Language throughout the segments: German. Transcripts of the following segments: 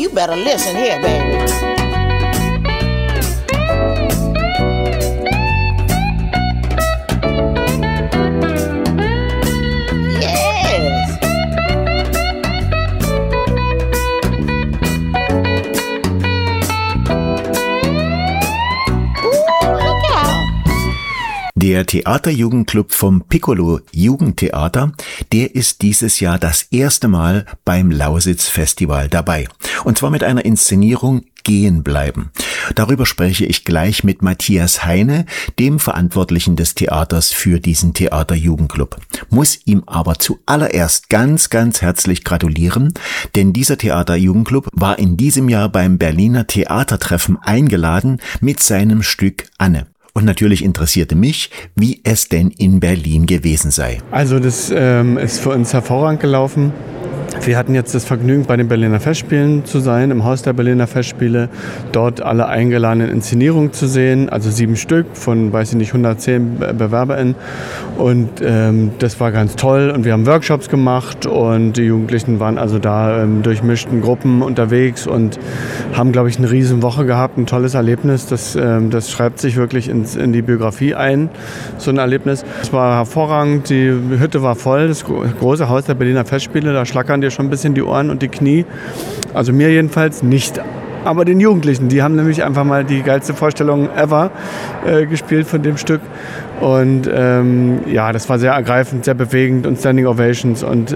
you better listen here, baby. Der Theaterjugendclub vom Piccolo Jugendtheater, der ist dieses Jahr das erste Mal beim Lausitz Festival dabei. Und zwar mit einer Inszenierung Gehen bleiben. Darüber spreche ich gleich mit Matthias Heine, dem Verantwortlichen des Theaters für diesen Theaterjugendclub. Muss ihm aber zuallererst ganz, ganz herzlich gratulieren, denn dieser Theaterjugendclub war in diesem Jahr beim Berliner Theatertreffen eingeladen mit seinem Stück Anne. Und natürlich interessierte mich, wie es denn in Berlin gewesen sei. Also das ist für uns hervorragend gelaufen. Wir hatten jetzt das Vergnügen, bei den Berliner Festspielen zu sein, im Haus der Berliner Festspiele, dort alle eingeladenen Inszenierungen zu sehen, also 7 Stück von, 110 BewerberInnen. Und das war ganz toll und wir haben Workshops gemacht und die Jugendlichen waren also da durchmischten Gruppen unterwegs und haben, glaube ich, eine riesen Woche gehabt, ein tolles Erlebnis. Das schreibt sich wirklich in die Biografie ein, so ein Erlebnis. Es war hervorragend, die Hütte war voll, das große Haus der Berliner Festspiele, da schlackern dir schon ein bisschen die Ohren und die Knie. Also mir jedenfalls nicht. Aber den Jugendlichen, die haben nämlich einfach mal die geilste Vorstellung ever gespielt von dem Stück. Und ja, das war sehr ergreifend, sehr bewegend und Standing Ovations und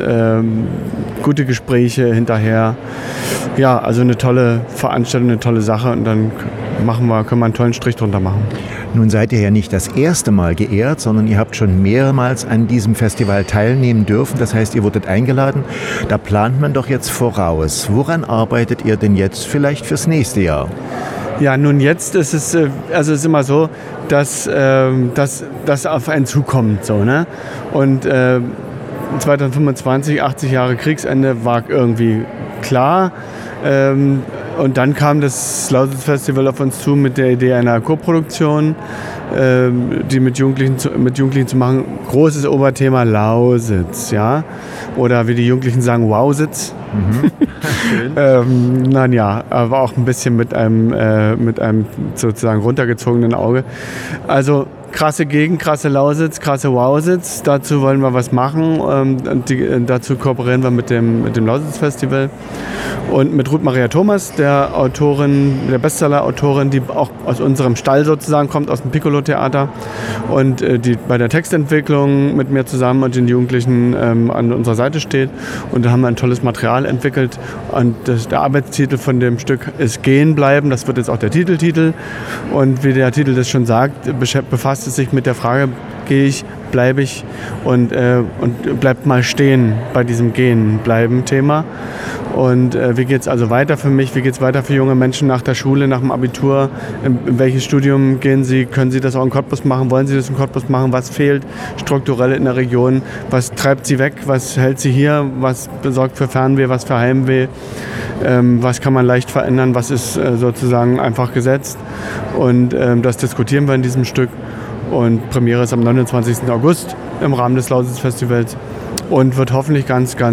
gute Gespräche hinterher. Ja, also eine tolle Veranstaltung, eine tolle Sache und dann können wir einen tollen Strich drunter machen. Nun seid ihr ja nicht das erste Mal geehrt, sondern ihr habt schon mehrmals an diesem Festival teilnehmen dürfen. Das heißt, ihr wurdet eingeladen. Da plant man doch jetzt voraus. Woran arbeitet ihr denn jetzt vielleicht fürs nächste Jahr? Ja, nun jetzt ist es, also es ist immer so, dass das auf einen zukommt. So, ne? Und 2025, 80 Jahre Kriegsende, war irgendwie klar. Und dann kam das Lausitz Festival auf uns zu mit der Idee einer Koproduktion, die mit Jugendlichen zu machen. Großes Oberthema Lausitz, ja. Oder wie die Jugendlichen sagen, Wowsitz. Schön. Aber auch ein bisschen mit einem sozusagen runtergezogenen Auge. Also krasse Gegend, krasse Lausitz, krasse Wowsitz. Dazu wollen wir was machen. Und dazu kooperieren wir mit dem Lausitz Festival. Und mit Ruth Maria Thomas, der Bestseller-Autorin, die auch aus unserem Stall sozusagen kommt, aus dem Piccolo-Theater. Und die bei der Textentwicklung mit mir zusammen und den Jugendlichen an unserer Seite steht. Und da haben wir ein tolles Material entwickelt. Und der Arbeitstitel von dem Stück ist Gehen bleiben. Das wird jetzt auch der Titeltitel. Und wie der Titel das schon sagt, befasst es sich mit der Frage, gehe ich, bleibe ich und bleibt mal stehen bei diesem Gehen-Bleiben-Thema. Und wie geht es also weiter für mich? Wie geht es weiter für junge Menschen nach der Schule, nach dem Abitur? In welches Studium gehen sie? Können sie das auch in Cottbus machen? Wollen sie das in Cottbus machen? Was fehlt strukturell in der Region? Was treibt sie weg? Was hält sie hier? Was sorgt für Fernweh? Was für Heimweh? Was kann man leicht verändern? Was ist sozusagen einfach gesetzt? Und das diskutieren wir in diesem Stück. Und Premiere ist am 29. August im Rahmen des Lausitz Festivals und wird hoffentlich ganz, ganz